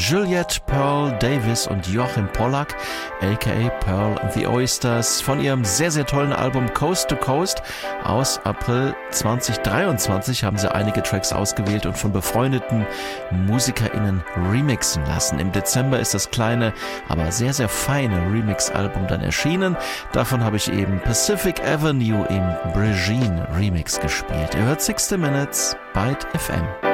Juliette Pearl Davis und Joachim Pollack, aka Pearl and the Oysters, von ihrem sehr, sehr tollen Album Coast to Coast aus April 2023 haben sie einige Tracks ausgewählt und von befreundeten MusikerInnen remixen lassen. Im Dezember ist das kleine, aber sehr, sehr feine Remix-Album dann erschienen. Davon habe ich eben Pacific Avenue im Brigitte Remix gespielt. Ihr hört 60 Minutes, Byte FM.